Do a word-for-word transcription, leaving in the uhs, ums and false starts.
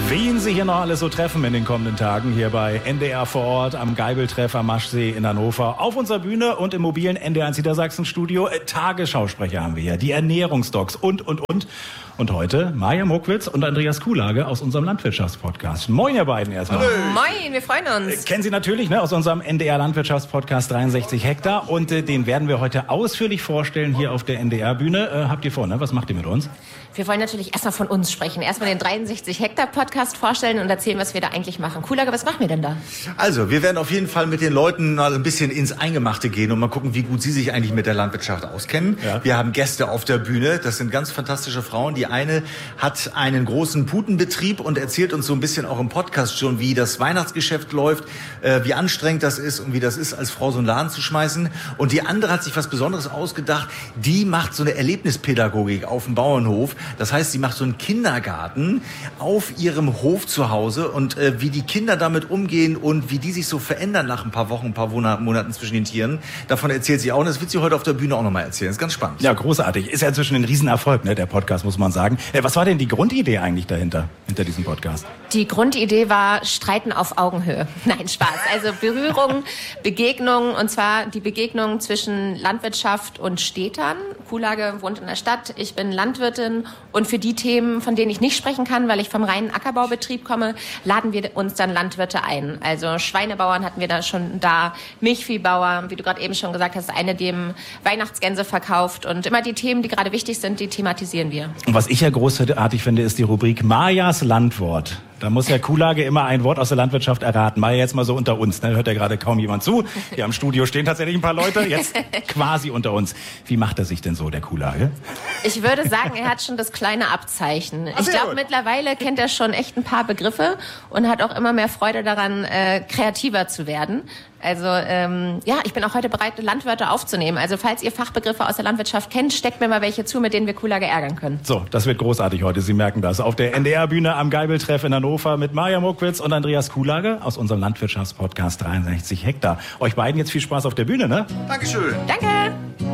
Wen Sie hier noch alles so treffen in den kommenden Tagen hier bei N D R vor Ort am Geibeltreff am Maschsee in Hannover. Auf unserer Bühne und im mobilen N D R eins Niedersachsen Studio. Äh, Tagesschausprecher haben wir hier, die Ernährungsdocs und, und, und. Und heute Maja Mokwitz und Andreas Kuhlage aus unserem Landwirtschaftspodcast. Moin, ihr beiden erstmal. Hallo. Moin, wir freuen uns. Äh, kennen Sie natürlich ne, aus unserem N D R Landwirtschaftspodcast dreiundsechzig Hektar. Und äh, den werden wir heute ausführlich vorstellen hier auf der N D R-Bühne. Äh, habt ihr vor, ne? Was macht ihr mit uns? Wir wollen natürlich erstmal von uns sprechen. Erstmal den dreiundsechzig Hektar Podcast vorstellen und erzählen, was wir da eigentlich machen. Kuhlage, was machen wir denn da? Also, wir werden auf jeden Fall mit den Leuten mal ein bisschen ins Eingemachte gehen und mal gucken, wie gut sie sich eigentlich mit der Landwirtschaft auskennen. Ja. Wir haben Gäste auf der Bühne. Das sind ganz fantastische Frauen. Die eine hat einen großen Putenbetrieb und erzählt uns so ein bisschen auch im Podcast schon, wie das Weihnachtsgeschäft läuft, äh, wie anstrengend das ist und wie das ist, als Frau so einen Laden zu schmeißen. Und die andere hat sich was Besonderes ausgedacht. Die macht so eine Erlebnispädagogik auf dem Bauernhof. Das heißt, sie macht so einen Kindergarten auf ihrem Hof zu Hause und äh, wie die Kinder damit umgehen und wie die sich so verändern nach ein paar Wochen, ein paar Monaten zwischen den Tieren. Davon erzählt sie auch und das wird sie heute auf der Bühne auch nochmal erzählen. Das ist ganz spannend. Ja, großartig. Ist ja inzwischen ein Riesenerfolg, ne, der Podcast, muss man sagen. Äh, was war denn die Grundidee eigentlich dahinter, hinter diesem Podcast? Die Grundidee war Streiten auf Augenhöhe. Nein, Spaß. Also Berührung, Begegnung und zwar die Begegnung zwischen Landwirtschaft und Städtern. Kuhlage wohnt in der Stadt, ich bin Landwirtin und für die Themen, von denen ich nicht sprechen kann, weil ich vom reinen Ackerbaubetrieb komme, laden wir uns dann Landwirte ein. Also Schweinebauern hatten wir da schon da, Milchviehbauer, wie du gerade eben schon gesagt hast, eine, die dem Weihnachtsgänse verkauft und immer die Themen, die gerade wichtig sind, die thematisieren wir. Und was ich ja großartig finde, ist die Rubrik Majas Landwort. Da muss ja Kuhlage immer ein Wort aus der Landwirtschaft erraten. Maja, jetzt mal so unter uns. Ne? Hört ja gerade kaum jemand zu. Hier am Studio stehen tatsächlich ein paar Leute. Jetzt quasi unter uns. Wie macht er sich denn so, der Kuhlage? Ich würde sagen, er hat schon das kleine Abzeichen. Ich glaube, mittlerweile kennt er schon echt ein paar Begriffe und hat auch immer mehr Freude daran, äh, kreativer zu werden. Also ähm, ja, ich bin auch heute bereit, Landwörter aufzunehmen. Also falls ihr Fachbegriffe aus der Landwirtschaft kennt, steckt mir mal welche zu, mit denen wir Kuhlage ärgern können. So, das wird großartig heute. Sie merken das. Auf der N D R-Bühne am Geibeltreff in Hannover mit Maja Mokwitz und Andreas Kuhlage aus unserem Landwirtschaftspodcast dreiundsechzig Hektar. Euch beiden jetzt viel Spaß auf der Bühne, ne? Dankeschön. Danke.